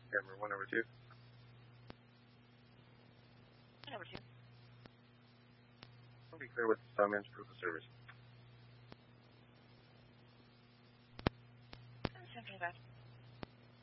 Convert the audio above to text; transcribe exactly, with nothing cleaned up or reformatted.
Camera one over two. Number two. I'll be clear with comments, proof of service. Central West.